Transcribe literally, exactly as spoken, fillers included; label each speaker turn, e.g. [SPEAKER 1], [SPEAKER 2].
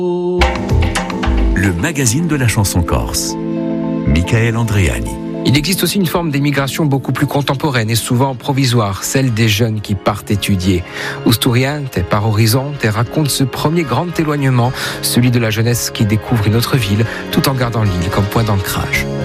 [SPEAKER 1] Le magazine de la chanson corse. Michael Andreani.
[SPEAKER 2] Il existe aussi une forme d'émigration beaucoup plus contemporaine et souvent provisoire, celle des jeunes qui partent étudier. Usturiante par Horizonte raconte ce premier grand éloignement, celui de la jeunesse qui découvre une autre ville tout en gardant l'île comme point d'ancrage.